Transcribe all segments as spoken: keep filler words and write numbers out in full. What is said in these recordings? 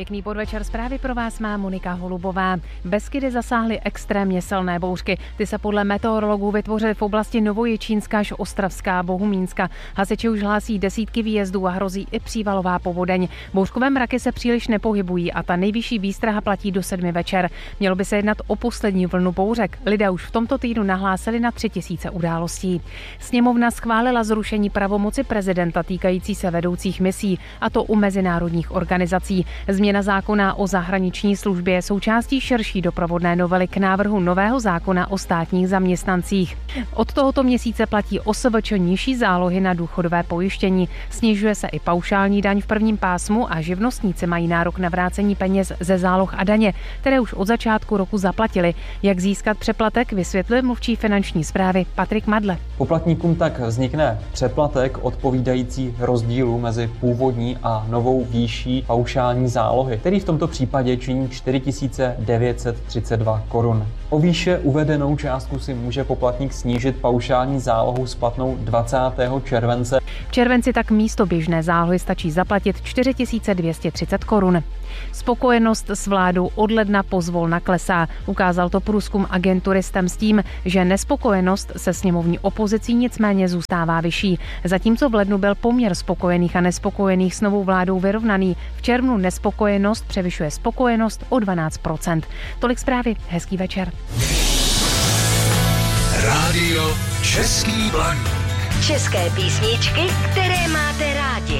Pěkný podvečer, zprávy pro vás má Monika Holubová. Beskydy zasáhly extrémně silné bouřky. Ty se podle meteorologů vytvořily v oblasti Novojičínska až Ostravská, Bohumínska. Hasiči už hlásí desítky výjezdů a hrozí i přívalová povodeň. Bouřkové mraky se příliš nepohybují a ta nejvyšší výstraha platí do sedmi večer. Mělo by se jednat o poslední vlnu bouřek. Lidé už v tomto týdnu nahlásili na tři tisíce událostí. Sněmovna schválila zrušení pravomoci prezidenta týkající se vedoucích misí, a to u mezinárodních organizací. Změna zákona o zahraniční službě je součástí širší doprovodné novely k návrhu nového zákona o státních zaměstnancích. Od tohoto měsíce platí O S V Č nižší zálohy na důchodové pojištění. Snižuje se i paušální daň v prvním pásmu a živnostníci mají nárok na vrácení peněz ze záloh a daně, které už od začátku roku zaplatili. Jak získat přeplatek, vysvětluje mluvčí finanční správy Patrik Madle. Poplatníkům tak vznikne přeplatek odpovídající rozdílu mezi původní a novou výší paušální zálohy, který v tomto případě činí čtyři tisíce devět set třicet dva korun. O výše uvedenou částku si může poplatník snížit paušální zálohu splatnou dvacátého července. V červenci tak místo běžné zálohy stačí zaplatit čtyři tisíce dvě stě třicet korun. Spokojenost s vládou od ledna pozvolna klesá. Ukázal to průzkum agentury STEM s tím, že nespokojenost se sněmovní opozicí nicméně zůstává vyšší. Zatímco v lednu byl poměr spokojených a nespokojených s novou vládou vyrovnaný, v červnu nespokojenost převyšuje spokojenost o dvanáct procent. Tolik zprávy, hezký večer. Rádio Český Blaník. České písničky, které máte rádi.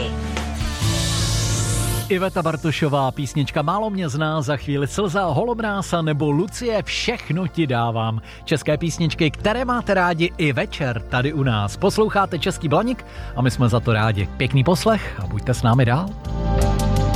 Iveta Bartošová, písnička Málo mě zná, za chvíli Slza, Holomrása nebo Lucie, všechno ti dávám. České písničky, které máte rádi i večer tady u nás. Posloucháte Český Blaník a my jsme za to rádi. Pěkný poslech a buďte s námi dál.